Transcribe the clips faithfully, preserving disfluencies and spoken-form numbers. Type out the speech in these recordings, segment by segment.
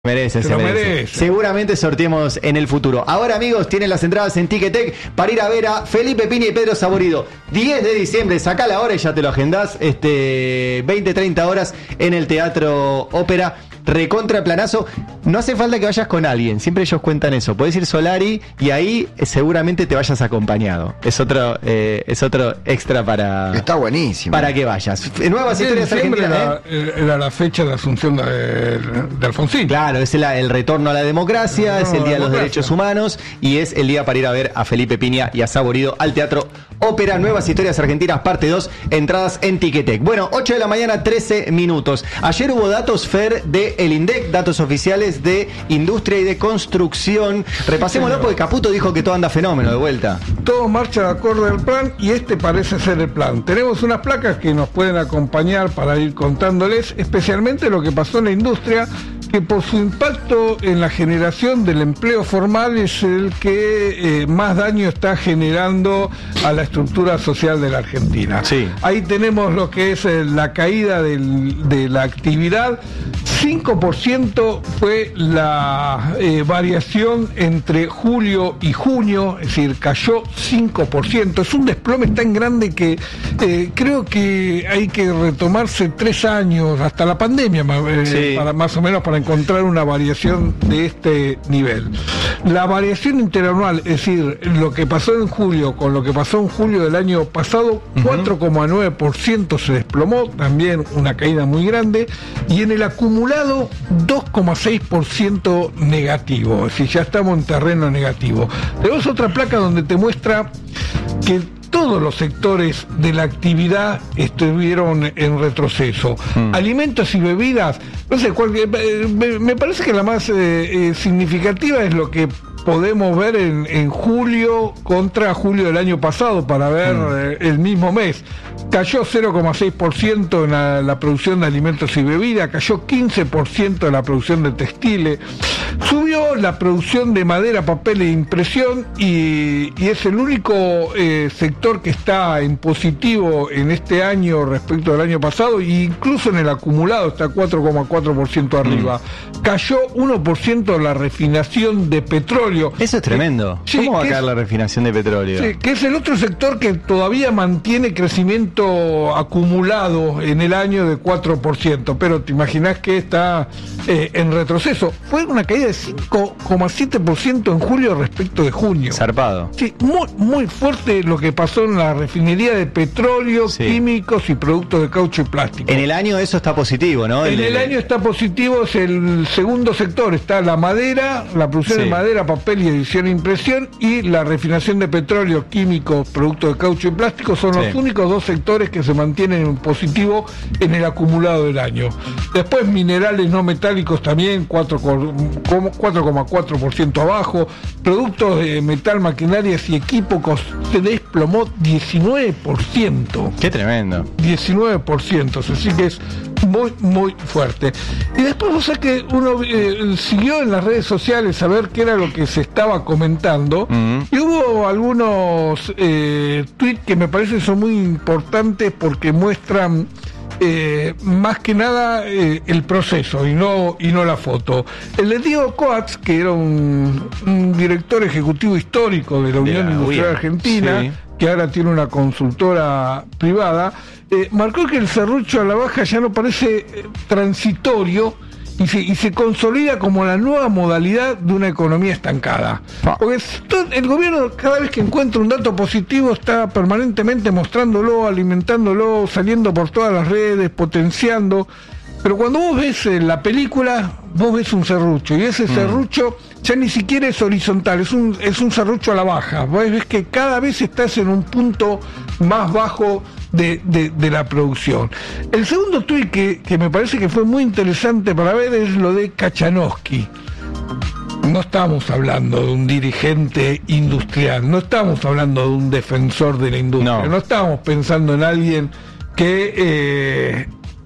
Merece, se, se merece. merece. Seguramente sorteemos en el futuro. Ahora, amigos, tienen las entradas en Ticketek para ir a ver a Felipe Piña y Pedro Saborido. diez de diciembre, sacá la hora y ya te lo agendás. Este, veinte, treinta horas en el Teatro Ópera. Recontra planazo. No hace falta que vayas con alguien. Siempre ellos cuentan eso. Podés ir Solari y ahí eh, seguramente te vayas acompañado. Es otro, eh, es otro extra para. Está buenísimo. Para que vayas. Nuevas sí, historias argentinas. Era, ¿eh? era la fecha de asunción de, de Alfonsín. Claro, es el, el retorno a la democracia, no, es el Día de los Derechos Humanos y es el día para ir a ver a Felipe Piña y a Saborido al Teatro Ópera. Nuevas historias argentinas, parte dos, entradas en Ticketek. Bueno, ocho de la mañana, trece minutos. Ayer hubo datos, Fer, de el INDEC, datos oficiales de industria y de construcción. Repasémoslo porque Caputo dijo que todo anda fenómeno de vuelta. Todo marcha de acuerdo al plan y este parece ser el plan. Tenemos unas placas que nos pueden acompañar para ir contándoles especialmente lo que pasó en la industria, que por su impacto en la generación del empleo formal es el que eh, más daño está generando a la estructura social de la Argentina. Sí. Ahí tenemos lo que es eh, la caída del, de la actividad. cinco por ciento fue la eh, variación entre julio y junio, es decir, cayó cinco por ciento. Es un desplome tan grande que eh, creo que hay que retomarse tres años, hasta la pandemia, eh, sí. para, más o menos, para encontrar una variación de este nivel. La variación interanual, es decir, lo que pasó en julio con lo que pasó en julio del año pasado, uh-huh. cuatro coma nueve por ciento se desplomó, también una caída muy grande, y en el acumulado dos coma seis por ciento negativo, es decir, ya estamos en terreno negativo. Tenemos otra placa donde te muestra que todos los sectores de la actividad estuvieron en retroceso. Mm. Alimentos y bebidas, no sé, cuál, me, me parece que la más eh, eh, significativa es lo que podemos ver en, en julio contra julio del año pasado para ver mm. eh, el mismo mes. Cayó cero coma seis por ciento en la, la producción de alimentos y bebidas, cayó quince por ciento en la producción de textiles, subió la producción de madera, papel e impresión y, y es el único eh, sector que está en positivo en este año respecto del año pasado e incluso en el acumulado está cuatro coma cuatro por ciento arriba. Mm. Cayó uno por ciento la refinación de petróleo. Eso es tremendo. Sí, ¿Cómo va a caer es, la refinación de petróleo? Sí, que es el otro sector que todavía mantiene crecimiento acumulado en el año de cuatro por ciento, pero te imaginás que está eh, en retroceso. Fue una caída de cinco coma siete por ciento en julio respecto de junio. Zarpado. Sí, muy, muy fuerte lo que pasó en la refinería de petróleo, sí. químicos y productos de caucho y plástico. En el año eso está positivo, ¿no? En el, el año está positivo, es el segundo sector, está la madera, la producción sí. de madera, papel y edición e impresión, y la refinación de petróleo, químicos, productos de caucho y plástico son sí. los únicos dos sectores que se mantienen en positivo en el acumulado del año. Después minerales no metálicos también cuatro coma cuatro por ciento abajo, productos de metal, maquinarias y equipos se desplomó diecinueve por ciento. Qué tremendo. diecinueve por ciento, así que es muy, muy fuerte. Y después, o sea que uno eh, siguió en las redes sociales a ver qué era lo que se estaba comentando, uh-huh. y hubo algunos eh, tweets que me parece son muy importantes porque muestran eh, más que nada eh, el proceso y no, y no la foto. El de Diego Coats, que era un, un director ejecutivo histórico de la Unión de Industrial Argentina, sí. que ahora tiene una consultora privada, eh, marcó que el serrucho a la baja ya no parece eh, transitorio y se, y se consolida como la nueva modalidad de una economía estancada. Ah. Porque todo, el gobierno cada vez que encuentra un dato positivo está permanentemente mostrándolo, alimentándolo, saliendo por todas las redes, potenciando. Pero cuando vos ves eh, la película, vos ves un serrucho, y ese mm. serrucho ya ni siquiera es horizontal, es un, es un serrucho a la baja. Vos ves que cada vez estás en un punto más bajo de, de, de la producción. El segundo tuit que, que me parece que fue muy interesante para ver es lo de Kachanowski. No estamos hablando de un dirigente industrial, no estamos hablando de un defensor de la industria, no, no estamos pensando en alguien que... Eh,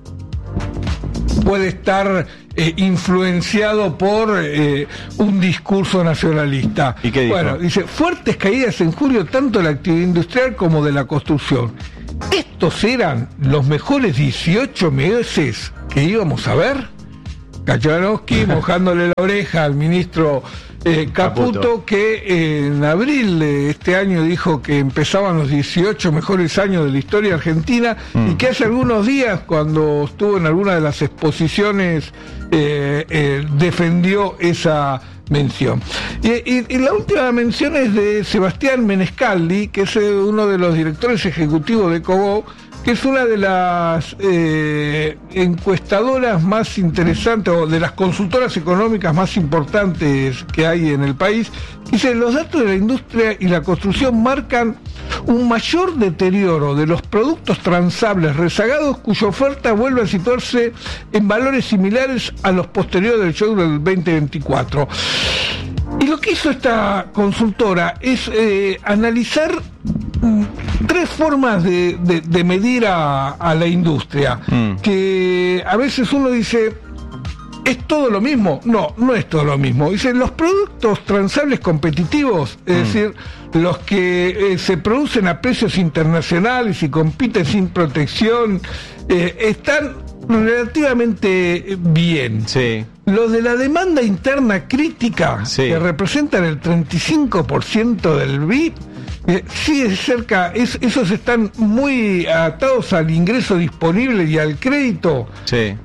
puede estar eh, influenciado por eh, un discurso nacionalista. ¿Y qué dijo? Bueno, dice, fuertes caídas en julio tanto de la actividad industrial como de la construcción. Estos eran los mejores dieciocho meses que íbamos a ver. Kaczynowski mojándole la oreja al ministro eh, Caputo, Caputo, que eh, en abril de este año dijo que empezaban los dieciocho mejores años de la historia argentina, mm. y que hace algunos días, cuando estuvo en alguna de las exposiciones, eh, eh, defendió esa mención. Y, y, y la última mención es de Sebastián Menescaldi, que es uno de los directores ejecutivos de Cobó, que es una de las eh, encuestadoras más interesantes, o de las consultoras económicas más importantes que hay en el país. Dice, los datos de la industria y la construcción marcan un mayor deterioro de los productos transables rezagados, cuya oferta vuelve a situarse en valores similares a los posteriores del shock del veinte veinticuatro. Y lo que hizo esta consultora es eh, analizar mm, tres formas de, de, de medir a, a la industria, mm. que a veces uno dice, ¿es todo lo mismo? No, no es todo lo mismo. Dice, los productos transables competitivos, es mm. decir, los que eh, se producen a precios internacionales y compiten sin protección, eh, están relativamente bien. Sí. Los de la demanda interna crítica, sí, que representan el treinta y cinco por ciento del B I P, eh, sí es cerca, es, esos están muy atados al ingreso disponible y al crédito. Sí.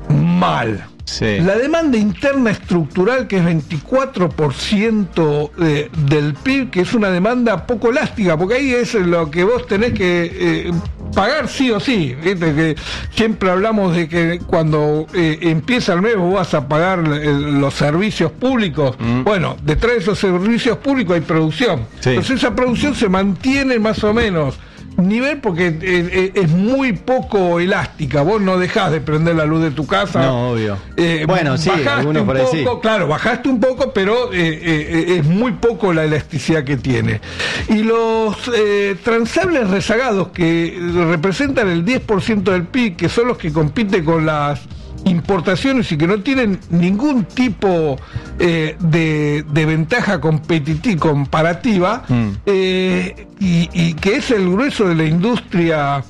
Mal. Sí. La demanda interna estructural, que es veinticuatro por ciento de, del P I B, que es una demanda poco elástica, porque ahí es lo que vos tenés que eh, pagar sí o sí. ¿Viste? Que siempre hablamos de que cuando eh, empieza el mes vos vas a pagar el, los servicios públicos. Mm. Bueno, detrás de esos servicios públicos hay producción. Sí. Entonces esa producción se mantiene más o menos nivel, porque eh, eh, es muy poco elástica. Vos no dejás de prender la luz de tu casa. No, obvio. Eh, bueno, sí, algunos por ahí poco, sí. Claro, bajaste un poco, pero eh, eh, es muy poco la elasticidad que tiene. Y los eh, transables rezagados, que representan el diez por ciento del P I B, que son los que compiten con las importaciones y que no tienen ningún tipo eh, de, de ventaja competitiva comparativa, mm. eh, y, y que es el grueso de la industria,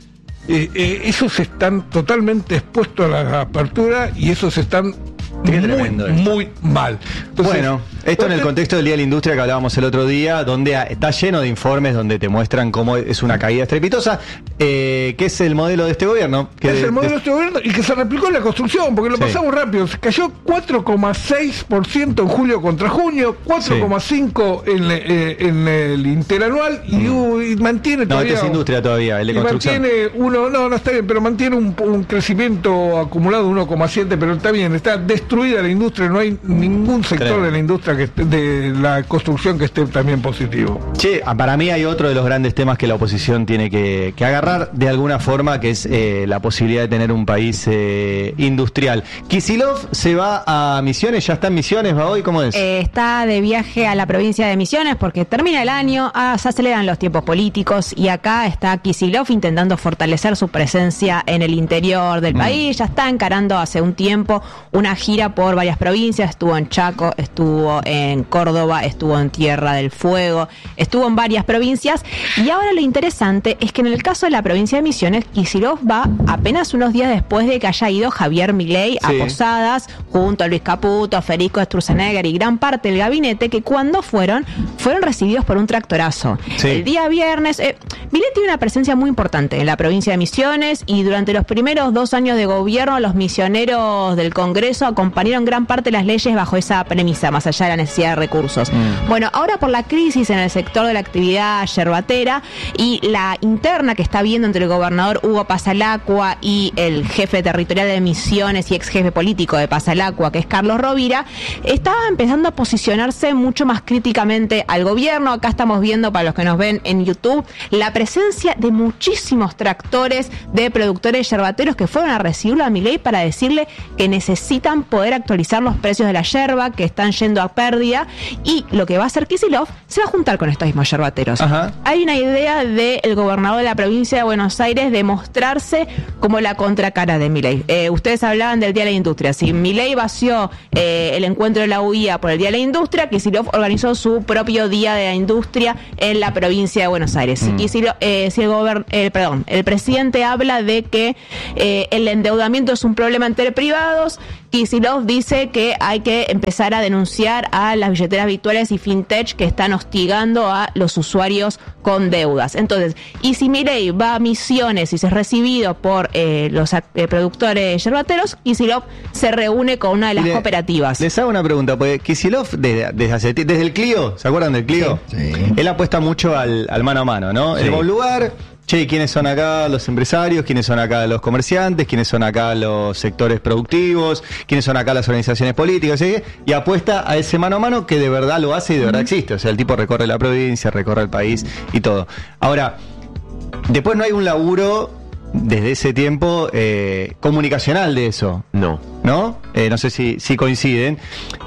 eh, eh, esos están totalmente expuestos a la apertura y esos están muy, muy mal. Entonces, bueno, esto en el contexto del Día de la Industria que hablábamos el otro día, donde está lleno de informes donde te muestran cómo es una caída estrepitosa, eh, que es el modelo de este gobierno. Que es de, el modelo de este gobierno y que se replicó en la construcción, porque lo sí. pasamos rápido. Se cayó cuatro coma seis por ciento en julio contra junio, cuatro coma cinco por ciento sí. en, eh, en el interanual y, mm. y mantiene todavía... No, este es industria todavía, el de construcción. Mantiene uno, no, no está bien, pero mantiene un, un crecimiento acumulado de uno coma siete, pero está bien, está destruido la industria, no hay ningún sector Creo. de la industria que esté, de la construcción que esté también positivo. Che, para mí hay otro de los grandes temas que la oposición tiene que, que agarrar de alguna forma, que es eh, la posibilidad de tener un país eh, industrial. Kicillof se va a Misiones, ya está en Misiones, va hoy, ¿cómo es? Eh, está de viaje a la provincia de Misiones porque termina el año, ah, se aceleran los tiempos políticos y acá está Kicillof intentando fortalecer su presencia en el interior del mm. país. Ya está encarando hace un tiempo una gira por varias provincias, estuvo en Chaco, estuvo en Córdoba, estuvo en Tierra del Fuego, estuvo en varias provincias, y ahora lo interesante es que en el caso de la provincia de Misiones, Kicillof va apenas unos días después de que haya ido Javier Milei sí. a Posadas, junto a Luis Caputo, Federico Sturzenegger y gran parte del gabinete, que cuando fueron, fueron recibidos por un tractorazo. Sí. El día viernes, eh, Milei tiene una presencia muy importante en la provincia de Misiones, y durante los primeros dos años de gobierno, los misioneros del Congreso acompañaron gran parte de las leyes bajo esa premisa, más allá de la necesidad de recursos. Mm. Bueno, ahora por la crisis en el sector de la actividad yerbatera y la interna que está habiendo entre el gobernador Hugo Pasalacqua y el jefe territorial de Misiones y ex jefe político de Pasalacqua, que es Carlos Rovira, estaba empezando a posicionarse mucho más críticamente al gobierno. Acá estamos viendo, para los que nos ven en YouTube, la presencia de muchísimos tractores de productores yerbateros que fueron a recibirlo a Milei para decirle que necesitan poder actualizar los precios de la yerba, que están yendo a pérdida, y lo que va a hacer Kicillof se va a juntar con estos mismos yerbateros. Ajá. Hay una idea del gobernador de la provincia de Buenos Aires de mostrarse como la contracara de Milei. Eh, ustedes hablaban del Día de la Industria. Si Milei vació eh, el encuentro de la U I A por el Día de la Industria, Kicillof organizó su propio Día de la Industria en la provincia de Buenos Aires. Mm. Kicillof, eh, si el, gobern, eh, perdón, el presidente habla de que eh, el endeudamiento es un problema entre privados, Kicillof dice que hay que empezar a denunciar a las billeteras virtuales y fintech que están hostigando a los usuarios con deudas. Entonces, y si Milei va a Misiones y se es recibido por eh, los eh, productores yerbateros, Kicillof se reúne con una de las Le, cooperativas. Les hago una pregunta, porque Kicillof desde, desde, hace, desde el Clio, ¿se acuerdan del Clio? Sí. Sí. Él apuesta mucho al, al mano a mano, ¿no? Sí. En un lugar, che, ¿quiénes son acá los empresarios? ¿Quiénes son acá los comerciantes? ¿Quiénes son acá los sectores productivos? ¿Quiénes son acá las organizaciones políticas? ¿Sí? Y apuesta a ese mano a mano que de verdad lo hace y de verdad existe. O sea, el tipo recorre la provincia, recorre el país y todo. Ahora, después no hay un laburo desde ese tiempo eh, comunicacional de eso. No. ¿No? Eh, no sé si, si coinciden.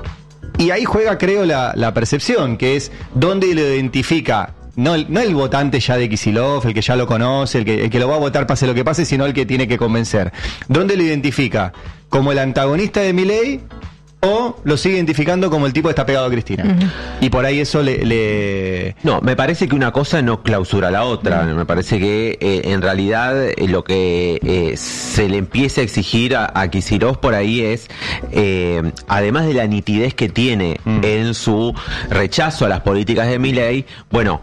Y ahí juega, creo, la, la percepción, que es dónde lo identifica. No el, no el votante ya de Kicillof, el que ya lo conoce, el que, el que lo va a votar pase lo que pase, sino el que tiene que convencer. ¿Dónde lo identifica? ¿Como el antagonista de Milei o lo sigue identificando como el tipo que está pegado a Cristina? Uh-huh. Y por ahí eso le, le... No, me parece que una cosa no clausura la otra. Uh-huh. Me parece que eh, en realidad eh, lo que eh, se le empieza a exigir a, a Kicillof por ahí es, eh, además de la nitidez que tiene uh-huh. en su rechazo a las políticas de Milei, bueno,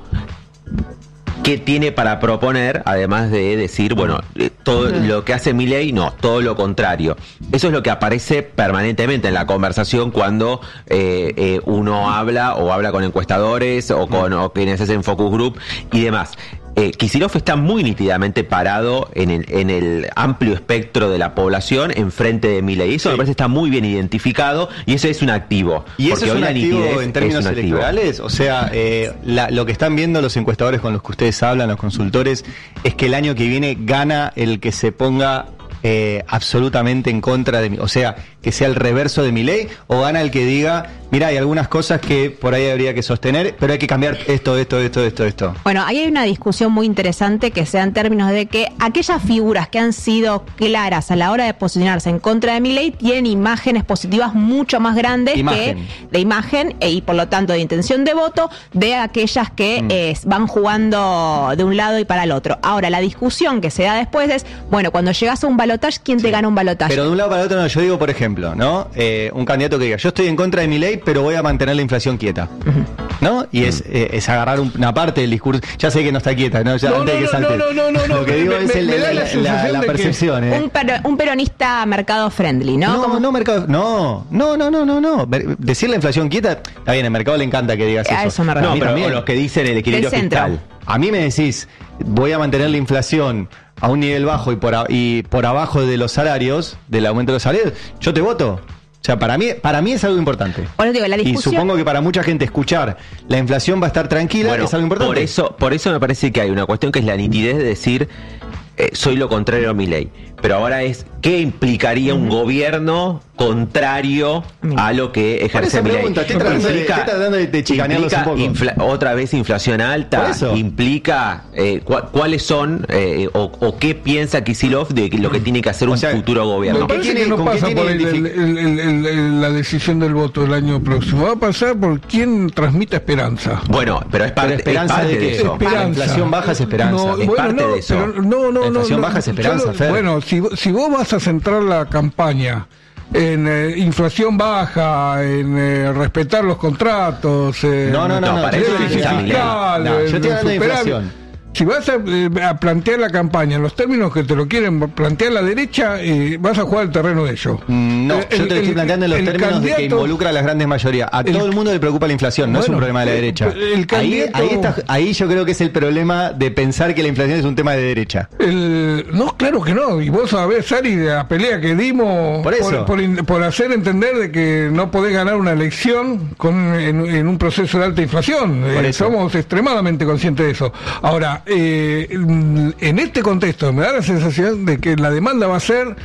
¿qué tiene para proponer? Además de decir, bueno, todo lo que hace Milei, no, todo lo contrario. Eso es lo que aparece permanentemente en la conversación cuando eh, eh, uno habla o habla con encuestadores o con o quienes hacen focus group y demás. Eh, Kicillof está muy nítidamente parado en el, en el amplio espectro de la población enfrente de Milei. Eso sí. Me parece que está muy bien identificado y eso es un activo. ¿Y eso es un activo en términos electorales? O sea, eh, la, lo que están viendo los encuestadores con los que ustedes hablan, los consultores, es que el año que viene gana el que se ponga eh, absolutamente en contra de mí. O sea, que sea el reverso de Milei, o gana el que diga, mira, hay algunas cosas que por ahí habría que sostener, pero hay que cambiar esto, esto, esto, esto, esto. Bueno, ahí hay una discusión muy interesante que sea en términos de que aquellas figuras que han sido claras a la hora de posicionarse en contra de Milei tienen imágenes positivas mucho más grandes imagen. que de imagen e, y por lo tanto de intención de voto de aquellas que mm. eh, van jugando de un lado y para el otro. Ahora, la discusión que se da después es, bueno, cuando llegas a un balotaje, ¿quién sí. te gana un balotaje? Pero de un lado para el otro no, yo digo, por ejemplo, ¿no? Eh, un candidato que diga, yo estoy en contra de Milei, pero voy a mantener la inflación quieta, uh-huh. ¿no? Y uh-huh. es, eh, es agarrar una parte del discurso. Ya sé que no está quieta, ¿no? Ya no, antes no, de que salte. No, no, no, no. Lo que digo me, es el, me la, la, la, la percepción. Que... ¿eh? Un, per, un peronista mercado friendly, ¿no? No, ¿Cómo? no, mercado. No, no, no, no, no, no. Decir la inflación quieta, está bien, al mercado le encanta que digas a eso. eso me no, pero también. Los que dicen el equilibrio fiscal. A mí me decís, voy a mantener la inflación a un nivel bajo y por, a, y por abajo de los salarios, del aumento de los salarios, yo te voto. O sea, para mí, para mí es algo importante. Bueno, digo, la discusión... Y supongo que para mucha gente escuchar la inflación va a estar tranquila, bueno, es algo importante. Por eso, por eso me parece que hay una cuestión que es la nitidez de decir eh, soy lo contrario a Milei. Pero ahora es, ¿qué implicaría un gobierno contrario a lo que ejerce Milei? Estoy tratando, implica, de, estoy tratando de, de chicanearlos un poco. Infla, otra vez inflación alta. Implica eh, cu cuáles son eh, o, o qué piensa Kicillof de lo que tiene que hacer un o sea, futuro gobierno. Me parece que no pasa por el, el, el, el, el, la decisión del voto del año próximo. Va a pasar por quién transmite esperanza. Bueno, pero es parte, pero esperanza es parte de, de eso. Esperanza. La inflación baja es esperanza. No, es bueno, parte no, de eso. Pero, no, no, la inflación no, baja es esperanza. Lo, bueno, si, si vos vas a centrar la campaña en eh, inflación baja, en eh, respetar los contratos, eh, no, no, no, no, no, déficit fiscal, no, yo estoy hablando de inflación. Si vas a, eh, a plantear la campaña en los términos que te lo quieren plantear la derecha, eh, vas a jugar el terreno de ellos. No, eh, yo el, te estoy planteando en los términos de que involucra a las grandes mayorías. A el, todo el mundo le preocupa la inflación, no bueno, es un problema de la derecha. El, el candidato, ahí, ahí, está, ahí yo creo que es el problema de pensar que la inflación es un tema de derecha. El, no, claro que no. Y vos sabés, Sari, de la pelea que dimos por, eso. por, por, por hacer entender de que no podés ganar una elección con, en, en un proceso de alta inflación. Eh, somos extremadamente conscientes de eso. Ahora, eh, en este contexto me da la sensación de que la demanda va a ser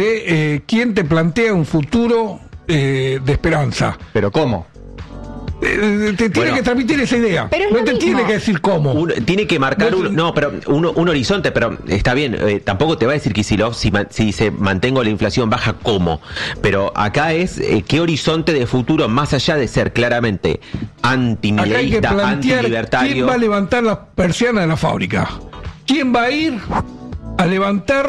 de eh, quién te plantea un futuro eh, de esperanza. ¿Pero cómo? Eh, te tiene bueno, que transmitir esa idea. Pero no te mismo. tiene que decir cómo. Uno, tiene que marcar un, no, pero un, un horizonte, pero está bien, eh, tampoco te va a decir Kicillof si, si se mantengo la inflación baja cómo. Pero acá es eh, qué horizonte de futuro, más allá de ser claramente antimileísta, antilibertario. ¿Quién va a levantar las persianas de la fábrica? ¿Quién va a ir a levantar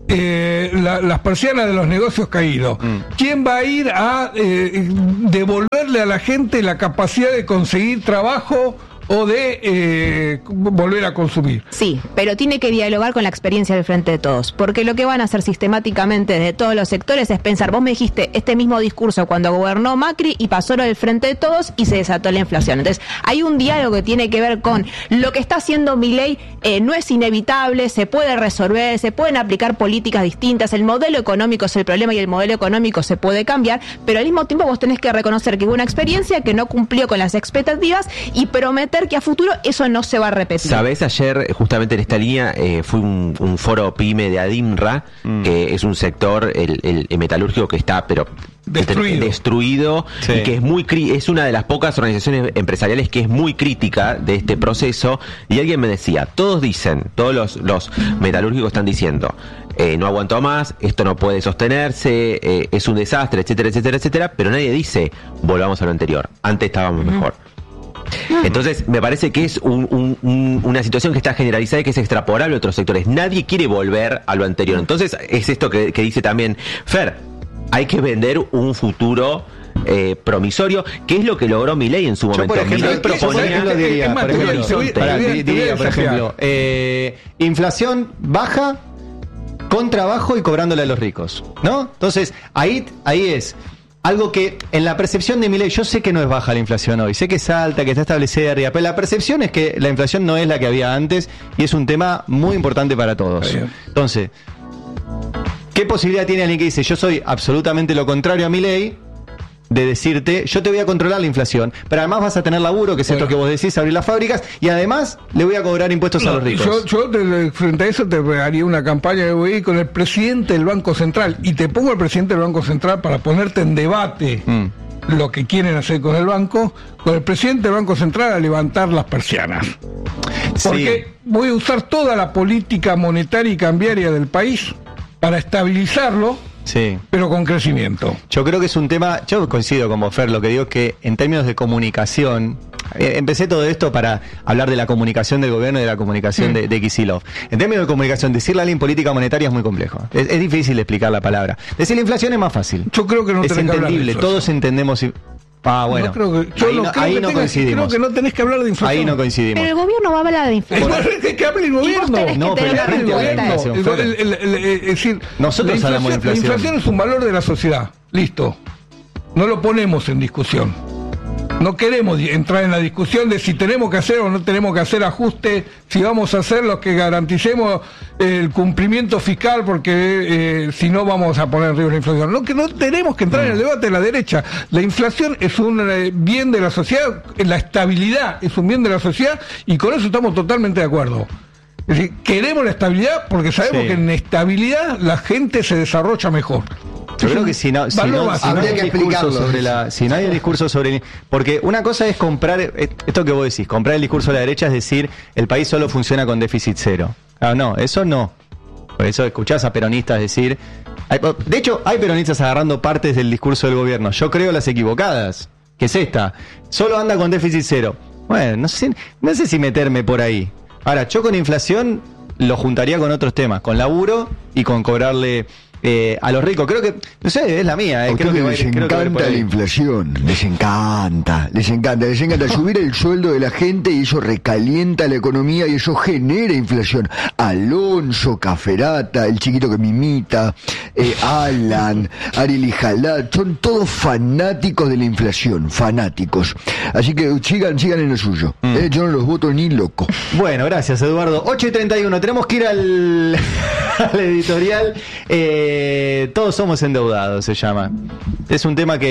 eh, la, las persianas de los negocios caídos? Mm. ¿Quién va a ir a eh, devolverle a la gente la capacidad de conseguir trabajo o de eh, volver a consumir? Sí, pero tiene que dialogar con la experiencia del Frente de Todos, porque lo que van a hacer sistemáticamente desde todos los sectores es pensar, vos me dijiste este mismo discurso cuando gobernó Macri y pasó lo del Frente de Todos y se desató la inflación. Entonces, hay un diálogo que tiene que ver con lo que está haciendo Milei, eh, no es inevitable, se puede resolver, se pueden aplicar políticas distintas, el modelo económico es el problema y el modelo económico se puede cambiar, pero al mismo tiempo vos tenés que reconocer que hubo una experiencia que no cumplió con las expectativas y prometer que a futuro eso no se va a repetir. Sabés, ayer justamente en esta línea eh, fue un, un foro PYME de ADIMRA, mm. que es un sector, el, el, el metalúrgico que está, pero destruido, destruido sí. y que es muy es una de las pocas organizaciones empresariales que es muy crítica de este proceso. Y alguien me decía, todos dicen, todos los, los metalúrgicos están diciendo, eh, no aguantó más, esto no puede sostenerse, eh, es un desastre, etcétera, etcétera, etcétera, pero nadie dice, volvamos a lo anterior, antes estábamos mm. mejor. Entonces me parece que es un, un, un, una situación que está generalizada y que es extrapolable a otros sectores. Nadie quiere volver a lo anterior. Entonces es esto que, que dice también Fer, hay que vender un futuro eh, promisorio, que es lo que logró Milei en su Yo, momento. por ejemplo, Milei proponía, lo diría, por ejemplo, diría, por ejemplo eh, inflación baja con trabajo y cobrándole a los ricos, ¿no? Entonces ahí, ahí es algo que en la percepción de Milei, yo sé que no es baja la inflación hoy, sé que es alta, que está establecida arriba, pero la percepción es que la inflación no es la que había antes y es un tema muy importante para todos. Entonces, ¿qué posibilidad tiene alguien que dice, yo soy absolutamente lo contrario a Milei, de decirte, yo te voy a controlar la inflación, pero además vas a tener laburo, que es bueno. esto que vos decís, abrir las fábricas, y además le voy a cobrar impuestos no, a los ricos? Yo, yo te, frente a eso te haría una campaña de voy a ir con el presidente del Banco Central, y te pongo al presidente del Banco Central para ponerte en debate mm. lo que quieren hacer con el banco, con el presidente del Banco Central a levantar las persianas. Porque sí. voy a usar toda la política monetaria y cambiaria del país para estabilizarlo, sí. pero con crecimiento. Yo creo que es un tema, yo coincido con vos, Fer, lo que digo es que en términos de comunicación, eh, empecé todo esto para hablar de la comunicación del gobierno y de la comunicación mm. de, de Kicillof. En términos de comunicación, decirle a alguien política monetaria es muy complejo. Es, es difícil explicar la palabra. Decir la inflación es más fácil. Yo creo que no es entendible, todos entendemos... Y, Ah, bueno. No creo que, yo ahí no, no, creo ahí que no tengas, coincidimos. Creo que no tenés que hablar de inflación. Ahí no coincidimos. Pero el gobierno va a hablar de inflación. Es que hable el gobierno. No, pero la gente habla de inflación. El, el, el, el, es decir, nosotros hablamos de inflación. La inflación es un valor de la sociedad. Listo. No lo ponemos en discusión. No queremos entrar en la discusión de si tenemos que hacer o no tenemos que hacer ajustes, si vamos a hacer los que garanticemos el cumplimiento fiscal, porque eh, si no vamos a poner en riesgo la inflación. No, que no tenemos que entrar mm. en el debate de la derecha. La inflación es un eh, bien de la sociedad, la estabilidad es un bien de la sociedad, y con eso estamos totalmente de acuerdo. Es decir, queremos la estabilidad porque sabemos sí. que en estabilidad la gente se desarrolla mejor. Yo creo que si no, si no, si no hay un discurso sobre la, si no hay un discurso sobre, porque una cosa es comprar esto que vos decís, comprar el discurso de la derecha es decir el país solo funciona con déficit cero. Ah, no, eso no. Por eso escuchás a peronistas decir, hay, de hecho hay peronistas agarrando partes del discurso del gobierno. Yo creo las equivocadas, que es esta. Solo anda con déficit cero. Bueno, no sé, no sé si meterme por ahí. Ahora, yo con inflación lo juntaría con otros temas, con laburo y con cobrarle Eh, a los ricos. Creo que, no sé, es la mía. Eh. Creo que les creo encanta que la inflación, les encanta, les encanta, les encanta subir el sueldo de la gente y eso recalienta la economía y eso genera inflación. Alonso, Caferata, el chiquito que me imita, eh, Alan, Ariel Ijalá, son todos fanáticos de la inflación, fanáticos. Así que sigan, sigan en lo suyo. Mm. Eh, yo no los voto ni loco. Bueno, gracias, Eduardo. ocho y treinta y uno, tenemos que ir al, al editorial. Eh, Todos somos endeudados, se llama. Es un tema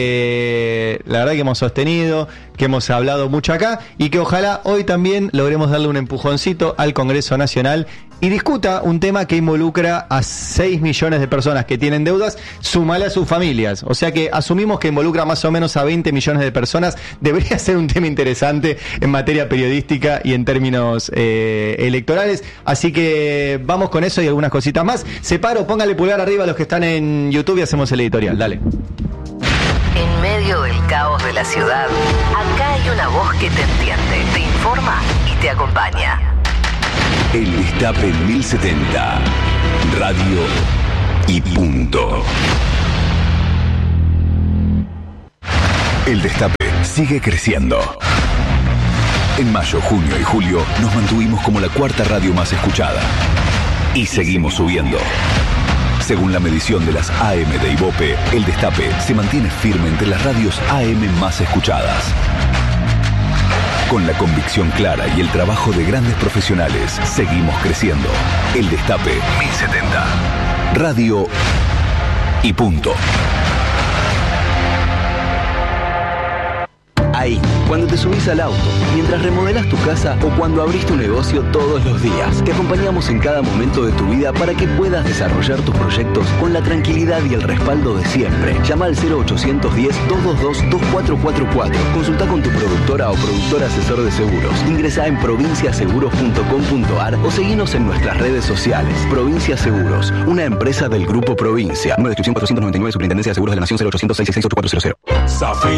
que la verdad que hemos sostenido, que hemos hablado mucho acá y que ojalá hoy también logremos darle un empujoncito al Congreso Nacional y discuta un tema que involucra a seis millones de personas que tienen deudas, sumale a sus familias. O sea que asumimos que involucra más o menos a veinte millones de personas. Debería ser un tema interesante en materia periodística y en términos eh, electorales. Así que vamos con eso y algunas cositas más. Separo, póngale pulgar arriba a los que están en YouTube y hacemos el editorial. Dale. En medio del caos de la ciudad, acá hay una voz que te entiende, te informa y te acompaña. El Destape mil setenta. Radio y punto. El Destape sigue creciendo. En mayo, junio y julio nos mantuvimos como la cuarta radio más escuchada. Y seguimos subiendo. Según la medición de las A M de Ibope, El Destape se mantiene firme entre las radios A M más escuchadas. Con la convicción clara y el trabajo de grandes profesionales, seguimos creciendo. El Destape mil setenta. Radio y punto. Ahí, cuando te subís al auto, mientras remodelas tu casa o cuando abrís tu negocio todos los días. Te acompañamos en cada momento de tu vida para que puedas desarrollar tus proyectos con la tranquilidad y el respaldo de siempre. Llama al cero ochocientos diez, doscientos veintidós, veinticuatro cuarenta y cuatro. Consulta con tu productora o productor asesor de seguros. Ingresa en provincia seguros punto com punto ar o seguinos en nuestras redes sociales. Provincia Seguros, una empresa del Grupo Provincia. Número de inscripción cuatrocientos noventa y nueve, Superintendencia de Seguros de la Nación, cero ochocientos, seiscientos sesenta y ocho, cuatrocientos.